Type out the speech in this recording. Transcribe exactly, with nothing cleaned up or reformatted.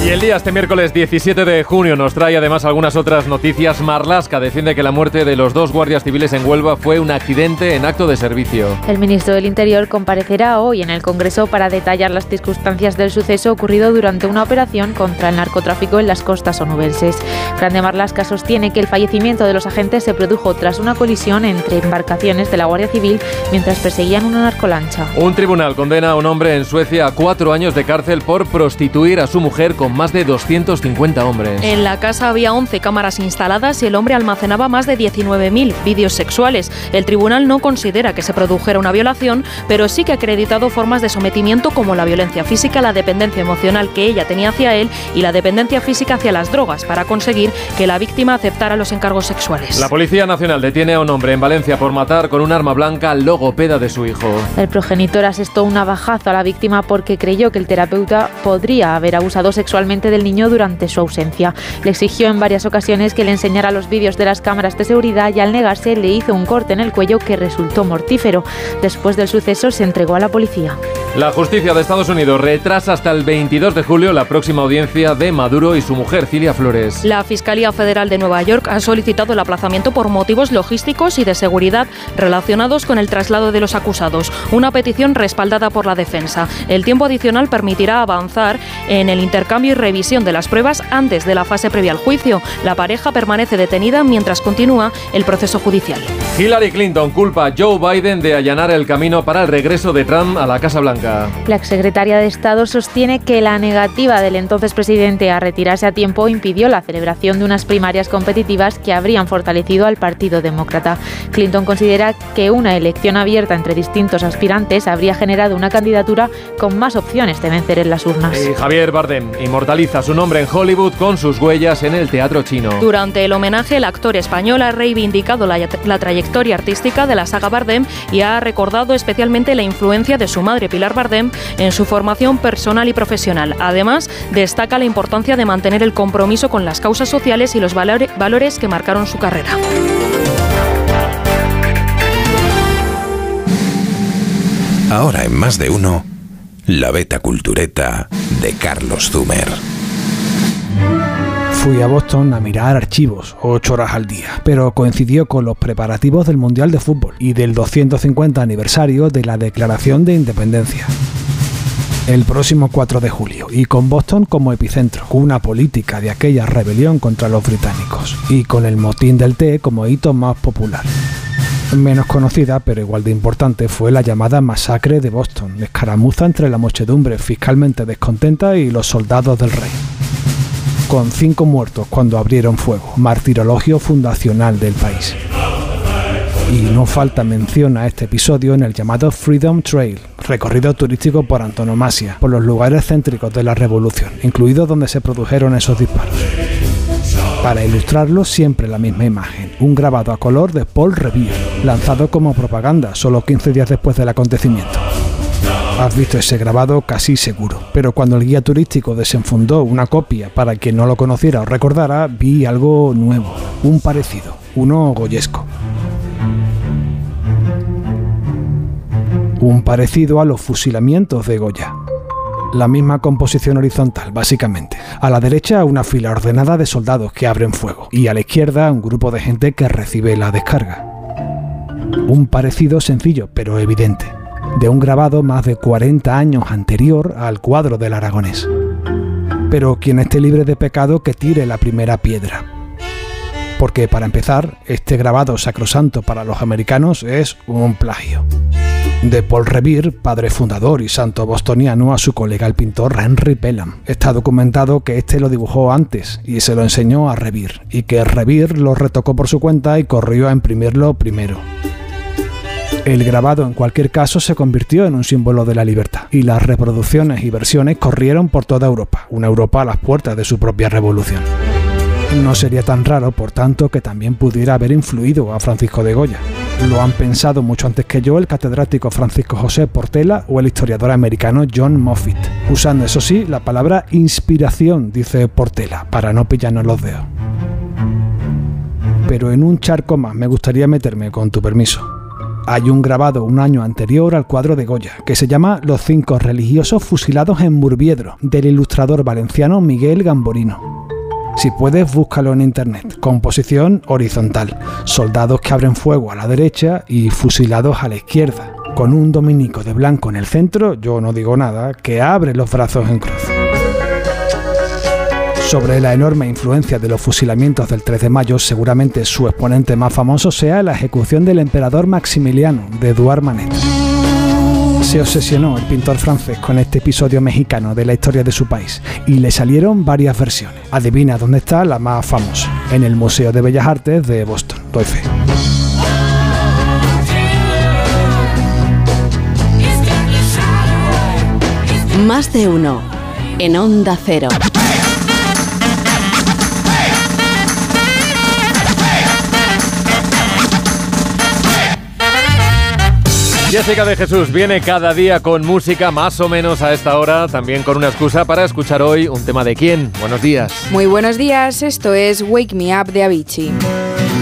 Y el día este miércoles diecisiete de junio nos trae además algunas otras noticias. Marlaska defiende que la muerte de los dos guardias civiles en Huelva fue un accidente en acto de servicio. El ministro del Interior comparecerá hoy en el Congreso para detallar las circunstancias del suceso ocurrido durante una operación contra el narcotráfico en las costas onubenses. Grande Marlaska sostiene que el fallecimiento de los agentes se produjo tras una colisión entre embarcaciones de la Guardia Civil mientras perseguían una narcolancha. Un tribunal condena a un hombre en Suecia a cuatro años de cárcel por prostituir a su mujer con más de doscientos cincuenta hombres. En la casa había once cámaras instaladas y el hombre almacenaba más de diecinueve mil vídeos sexuales. El tribunal no considera que se produjera una violación, pero sí que ha acreditado formas de sometimiento como la violencia física, la dependencia emocional que ella tenía hacia él y la dependencia física hacia las drogas para conseguir que la víctima aceptara los encargos sexuales. La Policía Nacional detiene a un hombre en Valencia por matar con un arma blanca al logopeda de su hijo. El progenitor asestó un navajazo a la víctima porque creyó que el terapeuta podría haber abusado sexualmente del niño durante su ausencia. Le exigió en varias ocasiones que le enseñara los vídeos de las cámaras de seguridad y al negarse le hizo un corte en el cuello que resultó mortífero. Después del suceso se entregó a la policía. La justicia de Estados Unidos retrasa hasta el veintidós de julio la próxima audiencia de Maduro y su mujer, Cilia Flores. La Fiscalía Federal de Nueva York ha solicitado el aplazamiento por motivos logísticos y de seguridad relacionados con el traslado de los acusados, una petición respaldada por la defensa. El tiempo adicional permitirá avanzar en el intercambio y revisión de las pruebas antes de la fase previa al juicio. La pareja permanece detenida mientras continúa el proceso judicial. Hillary Clinton culpa a Joe Biden de allanar el camino para el regreso de Trump a la Casa Blanca. La exsecretaria de Estado sostiene que la negativa del entonces presidente a retirarse a tiempo impidió la celebración de unas primarias competitivas que habrían fortalecido al Partido Demócrata. Clinton considera que una elección abierta entre distintos aspirantes habría generado una candidatura con más opciones de vencer en las urnas. Y Javier Bardem inmortaliza su nombre en Hollywood con sus huellas en el teatro chino. Durante el homenaje, el actor español ha reivindicado la, la trayectoria artística de la saga Bardem y ha recordado especialmente la influencia de su madre Pilar Bardem en su formación personal y profesional. Además, destaca la importancia de mantener el compromiso con las causas sociales y los valore, valores que marcaron su carrera. Ahora en Más de Uno, la Beta Cultureta de Carlos Zumer. Fui a Boston a mirar archivos, ocho horas al día, pero coincidió con los preparativos del Mundial de Fútbol y del doscientos cincuenta aniversario de la Declaración de Independencia. El próximo cuatro de julio, y con Boston como epicentro, una política de aquella rebelión contra los británicos, y con el motín del té como hito más popular. Menos conocida, pero igual de importante, fue la llamada Masacre de Boston, escaramuza entre la muchedumbre fiscalmente descontenta y los soldados del rey. Con cinco muertos cuando abrieron fuego, martirologio fundacional del país. Y no falta mención a este episodio en el llamado Freedom Trail, recorrido turístico por antonomasia, por los lugares céntricos de la revolución, incluido donde se produjeron esos disparos. Para ilustrarlo, siempre la misma imagen, un grabado a color de Paul Revere, lanzado como propaganda solo quince días después del acontecimiento. Has visto ese grabado casi seguro, pero cuando el guía turístico desenfundó una copia para quien no lo conociera o recordara, vi algo nuevo, un parecido, uno goyesco. Un parecido a los fusilamientos de Goya. La misma composición horizontal, básicamente. A la derecha, una fila ordenada de soldados que abren fuego, y a la izquierda, un grupo de gente que recibe la descarga. Un parecido sencillo, pero evidente, de un grabado más de cuarenta años anterior al cuadro del Aragonés. Pero quien esté libre de pecado que tire la primera piedra. Porque, para empezar, este grabado sacrosanto para los americanos es un plagio. De Paul Revere, padre fundador y santo bostoniano, a su colega el pintor Henry Pelham. Está documentado que este lo dibujó antes y se lo enseñó a Revere, y que Revere lo retocó por su cuenta y corrió a imprimirlo primero. El grabado, en cualquier caso, se convirtió en un símbolo de la libertad, y las reproducciones y versiones corrieron por toda Europa, una Europa a las puertas de su propia revolución. No sería tan raro, por tanto, que también pudiera haber influido a Francisco de Goya. Lo han pensado mucho antes que yo el catedrático Francisco José Portela o el historiador americano John Moffitt, usando, eso sí, la palabra inspiración, dice Portela, para no pillarnos los dedos. Pero en un charco más me gustaría meterme, con tu permiso. hay un grabado un año anterior al cuadro de Goya, que se llama Los cinco religiosos fusilados en Murviedro, del ilustrador valenciano Miguel Gamborino. Si puedes, búscalo en internet. Composición horizontal. Soldados que abren fuego a la derecha y fusilados a la izquierda. Con un dominico de blanco en el centro, yo no digo nada, que abre los brazos en cruz. Sobre la enorme influencia de los fusilamientos del tres de mayo, seguramente su exponente más famoso sea la ejecución del emperador Maximiliano, de Édouard Manet. Se obsesionó el pintor francés con este episodio mexicano de la historia de su país y le salieron varias versiones. Adivina dónde está la más famosa: en el Museo de Bellas Artes de Boston. Doy fe. Más de uno en Onda Cero. Jessica de Jesús viene cada día con música más o menos a esta hora, también con una excusa para escuchar hoy un tema de quién. Buenos días. Muy buenos días, esto es Wake Me Up de Avicii.